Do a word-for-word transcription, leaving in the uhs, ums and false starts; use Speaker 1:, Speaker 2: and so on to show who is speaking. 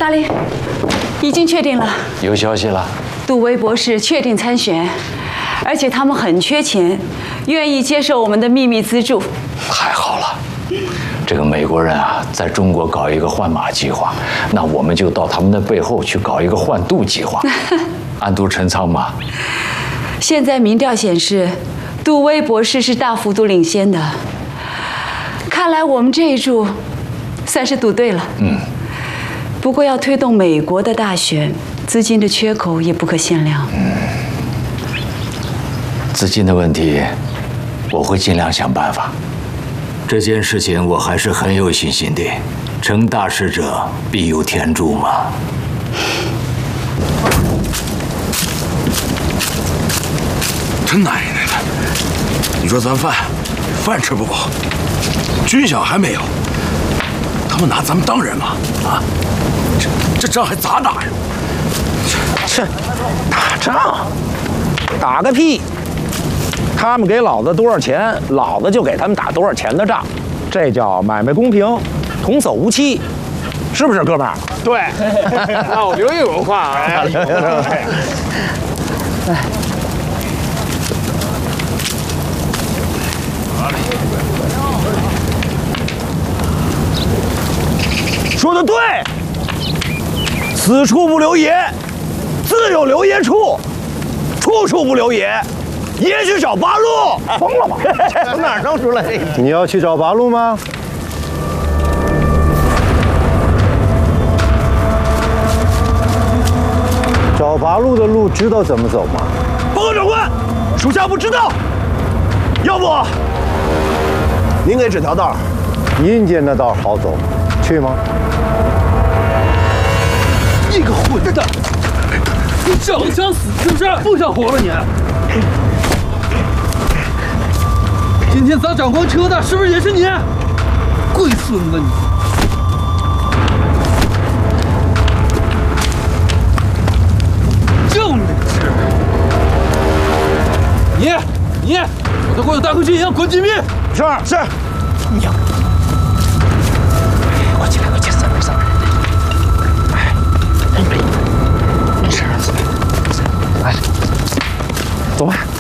Speaker 1: 大林，已经确定了。
Speaker 2: 有消息了？
Speaker 1: 杜威博士确定参选，而且他们很缺钱，愿意接受我们的秘密资助。
Speaker 2: 太好了！这个美国人啊，在中国搞一个换马计划，那我们就到他们的背后去搞一个换杜计划，暗度陈仓嘛。
Speaker 1: 现在民调显示，杜威博士是大幅度领先的。看来我们这一注算是赌对了。
Speaker 2: 嗯。
Speaker 1: 不过要推动美国的大选，资金的缺口也不可限量。
Speaker 2: 嗯。资金的问题，我会尽量想办法。这件事情我还是很有信心的，成大事者必有天助嘛。
Speaker 3: 他奶奶的！你说咱饭饭吃不饱，军饷还没有，他们拿咱们当人吗？啊，这这仗还咋打呀？
Speaker 4: 切，打仗，打个屁！他们给老子多少钱，老子就给他们打多少钱的仗，这叫买卖公平，童叟无欺，是不是，哥们儿？
Speaker 5: 对，老刘有文化啊！哎。
Speaker 4: 说的对，此处不留爷，自有留爷处，处处不留爷，爷去找八路。疯了吗？从哪儿弄出来的？
Speaker 6: 你要去找八路吗？找八路的路知道怎么走吗？
Speaker 4: 报告长官，属下不知道。要不，您给指条道。
Speaker 6: 阴间的道好走，去吗？
Speaker 5: 你个混蛋！你想想死是不是？不想活了你！今天砸长官车的是不是也是你？龟孙子你！就你这事！你你，把他给我带回去营养滚紧密！
Speaker 4: 是是。
Speaker 5: 娘！
Speaker 2: 快起来，快起来，三分三分。哎，没事。来，走吧。